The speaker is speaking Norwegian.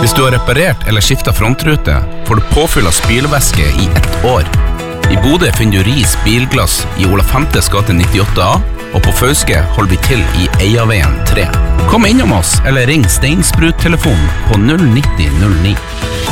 Hvis du har reparert eller skiftet frontrute, får du påfyll av spylevæske i 1 år. I Bodø finner du Ris Bilglass i Ola Femtes gate 98A, og på Fauske holder vi til i Eiaveien 3. Kom innom oss, eller ring Steinsprut-telefonen på 09009.